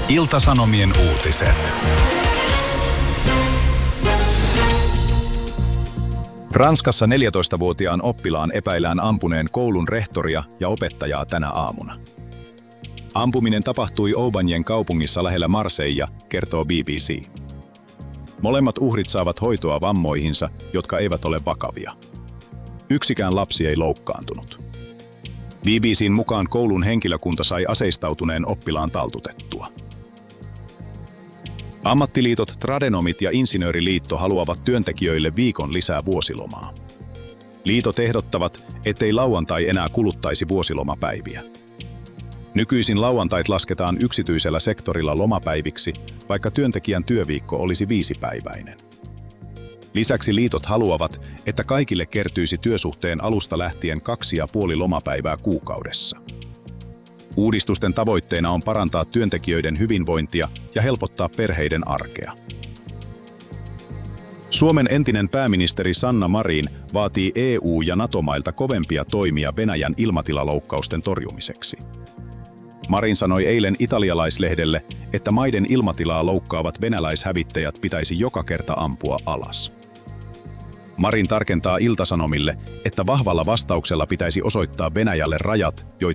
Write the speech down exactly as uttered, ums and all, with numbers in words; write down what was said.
Ilta-Sanomien uutiset. Ranskassa neljätoistavuotiaan oppilaan epäillään ampuneen koulun rehtoria ja opettajaa tänä aamuna. Ampuminen tapahtui Aubagnen kaupungissa lähellä Marseillea, kertoo B B C. Molemmat uhrit saavat hoitoa vammoihinsa, jotka eivät ole vakavia. Yksikään lapsi ei loukkaantunut. B B C:n mukaan koulun henkilökunta sai aseistautuneen oppilaan taltutettua. Ammattiliitot Tradenomit ja Insinööriliitto haluavat työntekijöille viikon lisää vuosilomaa. Liitot ehdottavat, ettei lauantai enää kuluttaisi vuosilomapäiviä. Nykyisin lauantait lasketaan yksityisellä sektorilla lomapäiviksi, vaikka työntekijän työviikko olisi viisipäiväinen. Lisäksi liitot haluavat, että kaikille kertyisi työsuhteen alusta lähtien kaksi ja puoli lomapäivää kuukaudessa. Uudistusten tavoitteena on parantaa työntekijöiden hyvinvointia ja helpottaa perheiden arkea. Suomen entinen pääministeri Sanna Marin vaatii E U- ja NATO-mailta kovempia toimia Venäjän ilmatilaloukkausten torjumiseksi. Marin sanoi eilen italialaislehdelle, että maiden ilmatilaa loukkaavat venäläishävittäjät pitäisi joka kerta ampua alas. Marin tarkentaa Ilta-Sanomille, että vahvalla vastauksella pitäisi osoittaa Venäjälle rajat, joita